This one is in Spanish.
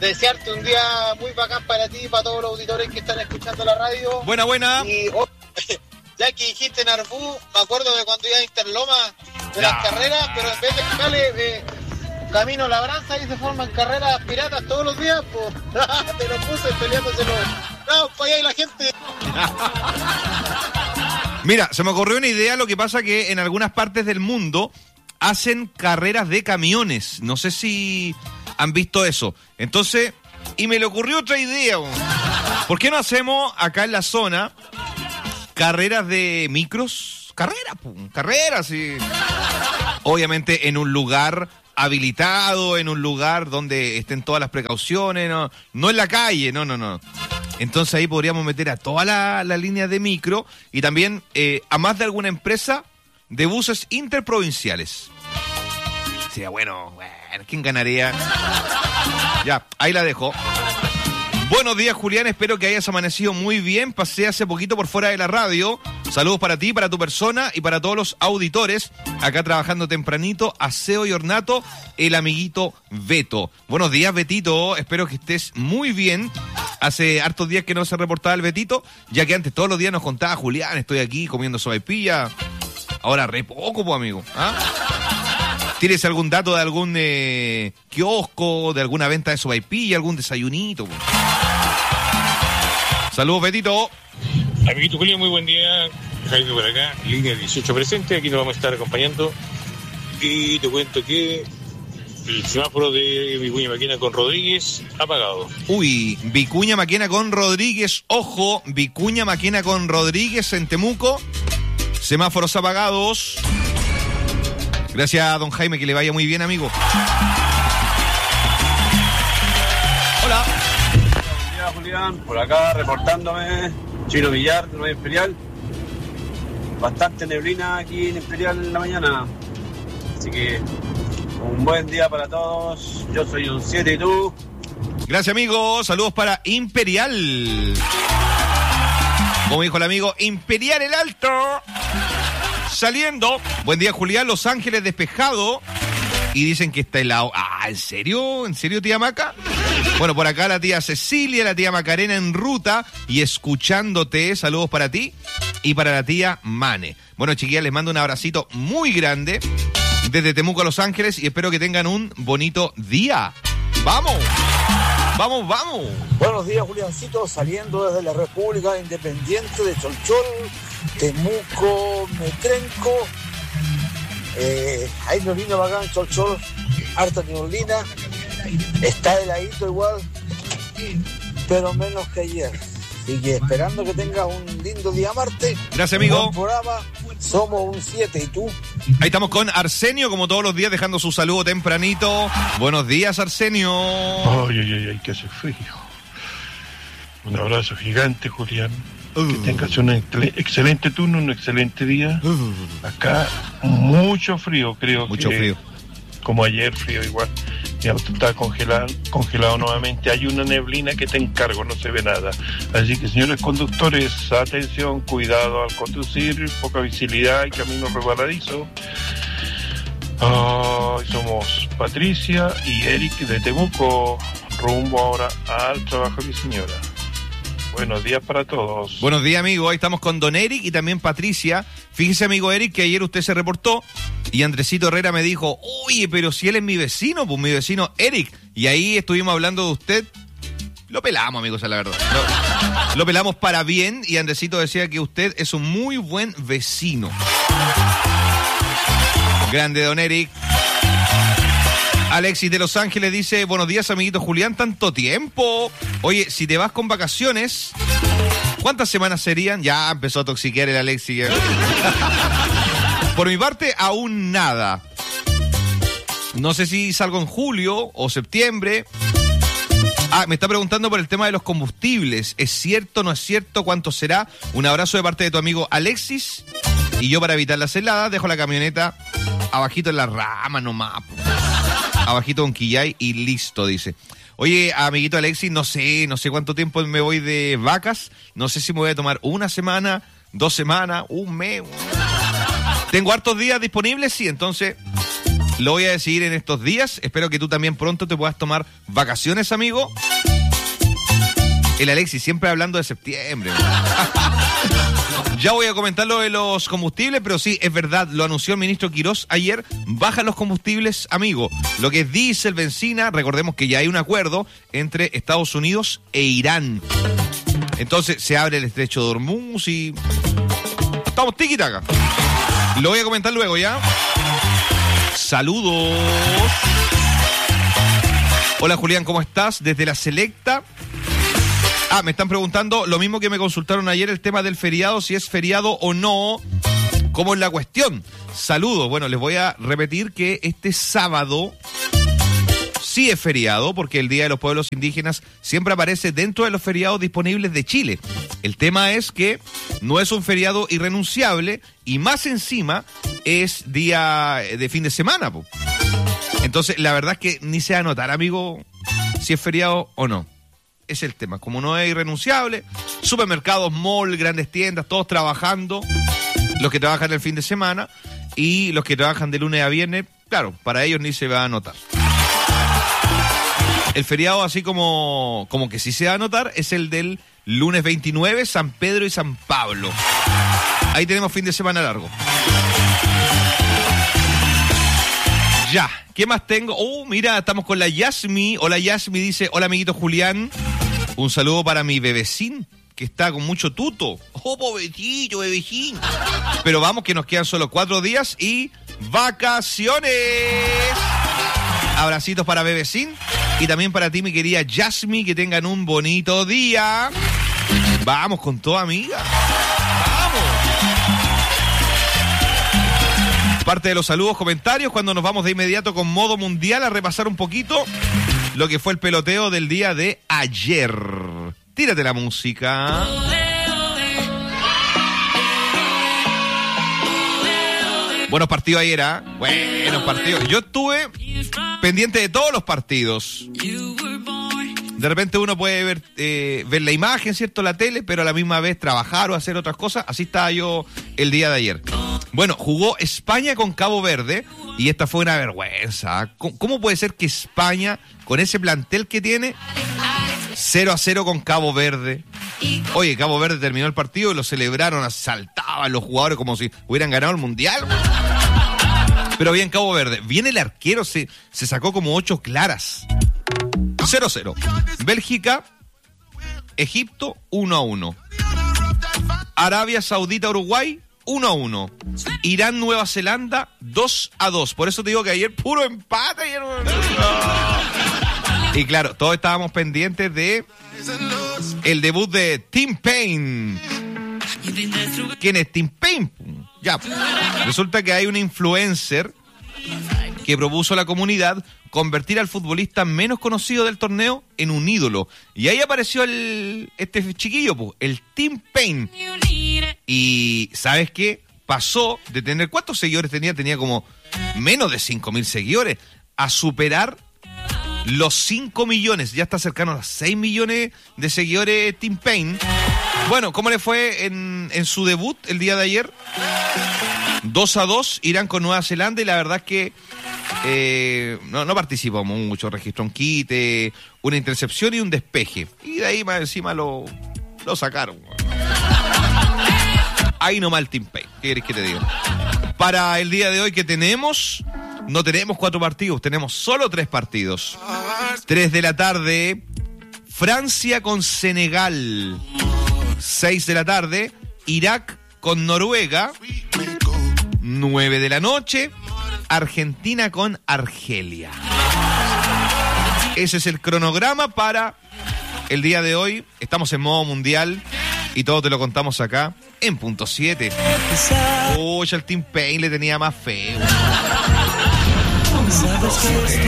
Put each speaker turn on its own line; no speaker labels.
desearte un día muy bacán para ti y para todos los auditores que están escuchando la radio.
Buena.
Y ya que dijiste Narbú, me acuerdo de cuando iba a Interloma de las carreras, pero en vez de Cale, Camino Labranza, ahí se forman carreras piratas todos los días, pues te lo puse peleándose los... No, pues ahí hay la gente.
Mira, se me ocurrió una idea, lo que pasa que en algunas partes del mundo hacen carreras de camiones. No sé si han visto eso. Entonces, y me le ocurrió otra idea. ¿Por qué no hacemos acá en la zona carreras de micros? Carreras, sí. Obviamente en un lugar habilitado, en un lugar donde estén todas las precauciones, no en la calle, no. Entonces ahí podríamos meter a toda la línea de micro y también a más de alguna empresa de buses interprovinciales. Sería bueno, ¿quién ganaría? Ya, ahí la dejo. Buenos días, Julián, espero que hayas amanecido muy bien. Pasé hace poquito por fuera de la radio. Saludos para ti, para tu persona y para todos los auditores. Acá trabajando tempranito, aseo y ornato, el amiguito Beto. Buenos días, Betito, espero que estés muy bien. Hace hartos días que no se reportaba el Betito, ya que antes todos los días nos contaba Julián, estoy aquí comiendo sopaipilla. Ahora re poco, pues, amigo. ¿Tienes algún dato de algún kiosco, de alguna venta de sopaipilla, algún desayunito? Pues? Saludos, Betito.
Amiguito Julio, muy buen día. Jaime por acá, línea 18 presente, aquí nos vamos a estar acompañando. Y te cuento que el semáforo de Vicuña Maquena con Rodríguez apagado.
Uy, Vicuña Maquena con Rodríguez, ojo, Vicuña Maquena con Rodríguez en Temuco. Semáforos apagados. Gracias a don Jaime, que le vaya muy bien, amigo. Hola.
Buen día, Julián. Por acá reportándome. Chino Villar, Nueva Imperial. Bastante neblina aquí en Imperial en la mañana. Así que un buen día para todos. Yo soy un 7 y tú.
Gracias, amigo. Saludos para Imperial. Como dijo el amigo, Imperial el Alto. Saliendo. Buen día, Julián. Los Ángeles despejado. Y dicen que está helado. Ah, ¿en serio? ¿En serio, tía Maca? Bueno, por acá la tía Cecilia, la tía Macarena en ruta y escuchándote. Saludos para ti y para la tía Mane. Bueno, chiquillas, les mando un abracito muy grande desde Temuco a Los Ángeles y espero que tengan un bonito día. ¡Vamos! ¡Vamos, vamos!
Buenos días, Juliancito, saliendo desde la República Independiente de Cholchol, Temuco, Metrenco. Hay neblina bacán en Cholchol, harta neblina, está heladito igual, pero menos que ayer. Así que esperando que tengas un lindo día martes.
Gracias, amigo.
Programa, somos un 7, ¿y tú?
Ahí estamos con Arsenio, como todos los días, dejando su saludo tempranito. Buenos días, Arsenio.
Ay, que hace frío. Un abrazo gigante, Julián. Que tengas un excelente turno, un excelente día. Acá mucho frío, creo.
Mucho
que
frío.
Como ayer, frío igual. Mi auto está congelado nuevamente. Hay una neblina que te encargo, no se ve nada. Así que, señores conductores, atención, cuidado al conducir, poca visibilidad y camino resbaladizo. Somos Patricia y Eric de Temuco, rumbo ahora al trabajo de mi señora. Buenos días para todos.
Buenos días, amigo. Ahí estamos con don Eric y también Patricia. Fíjese, amigo Eric, que ayer usted se reportó y Andresito Herrera me dijo, oye, pero si él es mi vecino, pues mi vecino Eric. Y ahí estuvimos hablando de usted. Lo pelamos, amigos, a la verdad. Lo pelamos para bien y Andresito decía que usted es un muy buen vecino. Grande, don Eric. Alexis de Los Ángeles dice, buenos días, amiguito Julián, tanto tiempo. Oye, si te vas con vacaciones, ¿cuántas semanas serían? Ya empezó a toxiquear el Alexis. Por mi parte, aún nada. No sé si salgo en julio o septiembre. Me está preguntando por el tema de los combustibles. ¿Es cierto, no es cierto? ¿Cuánto será? Un abrazo de parte de tu amigo Alexis. Y yo, para evitar las heladas, dejo la camioneta abajito en la rama nomás. Abajito con quillay y listo, dice. Oye, amiguito Alexis, no sé cuánto tiempo me voy de vacas. No sé si me voy a tomar una semana, 2 semanas, un mes. Tengo hartos días disponibles, sí, entonces Lo voy a decidir en estos días. Espero que tú también pronto te puedas tomar vacaciones, amigo. El Alexis siempre hablando de septiembre. Ya voy a comentar lo de los combustibles, pero sí, es verdad, lo anunció el ministro Quirós ayer, bajan los combustibles, amigo. Lo que es diésel, benzina, recordemos que ya hay un acuerdo entre Estados Unidos e Irán. Entonces se abre el estrecho de Hormuz y... estamos tiki-taka. Lo voy a comentar luego, ¿ya? Saludos. Hola, Julián, ¿cómo estás? Desde La Selecta. Me están preguntando lo mismo que me consultaron ayer, el tema del feriado, si es feriado o no, ¿cómo es la cuestión? Saludos. Bueno, les voy a repetir que este sábado sí es feriado, porque el Día de los Pueblos Indígenas siempre aparece dentro de los feriados disponibles de Chile. El tema es que no es un feriado irrenunciable y más encima es día de fin de semana, po. Entonces, la verdad es que ni se va a notar, amigo, si es feriado o no. Es el tema, como no es irrenunciable, supermercados, mall, grandes tiendas, todos trabajando, los que trabajan el fin de semana y los que trabajan de lunes a viernes, claro, para ellos ni se va a notar. El feriado, así como que sí se va a notar, es el del lunes 29, San Pedro y San Pablo. Ahí tenemos fin de semana largo. Ya, ¿qué más tengo? Mira, estamos con la Yasmi. Hola, Yasmi, dice, hola, amiguito Julián. Un saludo para mi bebecín, que está con mucho tuto. Pobrecito, bebecín. Pero vamos, que nos quedan solo 4 días y vacaciones. Abracitos para bebecín y también para ti, mi querida Yasmi, que tengan un bonito día. Vamos con todo, amiga. Vamos. Parte de los saludos, comentarios, cuando nos vamos de inmediato con modo mundial a repasar un poquito lo que fue el peloteo del día de ayer. Tírate la música. Buenos partidos ayer, ¿eh? Buenos partidos. Yo estuve pendiente de todos los partidos. De repente uno puede ver la imagen, ¿cierto? La tele, pero a la misma vez trabajar o hacer otras cosas. Así estaba yo el día de ayer. Bueno, jugó España con Cabo Verde y esta fue una vergüenza. ¿Cómo puede ser que España, con ese plantel que tiene, 0-0 con Cabo Verde? Oye, Cabo Verde terminó el partido y lo celebraron, saltaban los jugadores como si hubieran ganado el Mundial. Pero bien, Cabo Verde. Viene el arquero, se sacó como 8 claras. 0-0. Bélgica, Egipto, 1-1. Arabia Saudita, Uruguay, 1-1. Irán, Nueva Zelanda, 2-2. Por eso te digo que ayer puro empate. Y claro, todos estábamos pendientes de el debut de Tim Payne. ¿Quién es Tim Payne? Ya, resulta que hay un influencer que propuso a la comunidad convertir al futbolista menos conocido del torneo en un ídolo. Y ahí apareció este chiquillo, el Tim Payne. Y ¿sabes qué? Pasó de tener... ¿Cuántos seguidores tenía? Tenía como menos de 5.000 seguidores. A superar los 5 millones. Ya está cercano a 6 millones de seguidores Tim Payne. Bueno, ¿cómo le fue en su debut el día de ayer? 2-2, Irán con Nueva Zelanda, y la verdad es que no participó mucho. Registró un quite, una intercepción y un despeje. Y de ahí más encima lo sacaron. Ahí nomás el Team Payne. ¿Qué querés que te diga? Para el día de hoy que tenemos, no tenemos 4 partidos, tenemos solo 3 partidos. 3 de la tarde, Francia con Senegal. 6 de la tarde, Irak con Noruega. 9 de la noche, Argentina con Argelia. Ese es el cronograma para el día de hoy. Estamos en modo mundial y todo te lo contamos acá en Punto 7. Uy, al Team Payne le tenía más fe.